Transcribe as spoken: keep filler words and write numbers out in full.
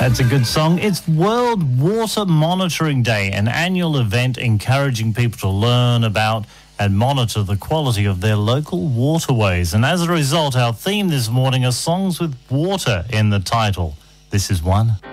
That's a good song. It's World Water Monitoring Day, an annual event encouraging people to learn about and monitor the quality of their local waterways. And as a result, our theme this morning are songs with water in the title. This is one.